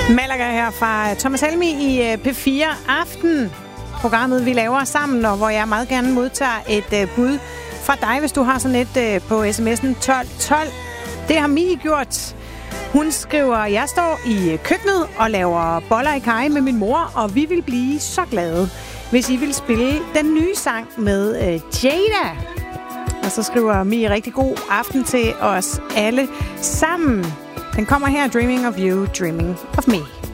Malaga her fra Thomas Helmig i P4 Aften. Programmet, vi laver sammen, og hvor jeg meget gerne modtager et bud fra dig, hvis du har sådan et på sms'en 1212. Det har Mie gjort. Hun skriver, jeg står i køkkenet og laver boller i kaj med min mor, og vi vil blive så glade, hvis I vil spille den nye sang med Jada. Og så skriver Mie rigtig god aften til os alle sammen. Den kommer her, Dreaming of You, Dreaming of Me.